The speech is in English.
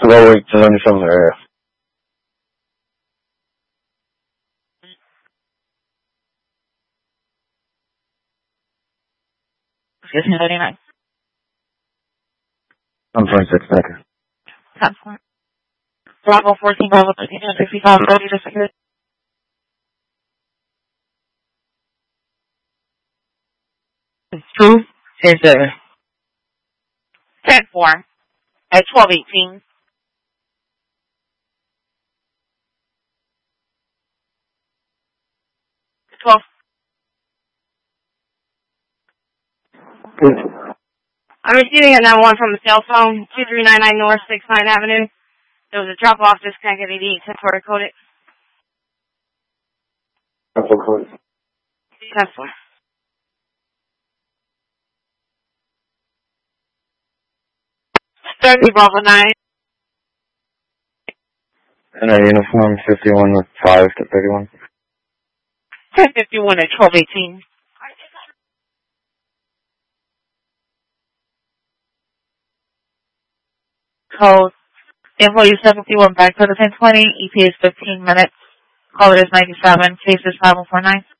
Hello, wait, 77 area. Excuse me, 39. I'm 26, thank you. That's fine. Bravo 14, Bravo 13, 65, ready to secure. It's true. It's 10-4 at 12:18. 12. I'm receiving a 911 from the cell phone, 2399 North 69 Avenue. There was a drop-off disconnected at 88 10-4 coded. That's okay. That's 4. Bravo 9. And a uniform 51 with 5 to 31. 10:51 at 12:18. Code employee 751 back to the 1020. EP is 15 minutes. Caller is 97. Case is 5049.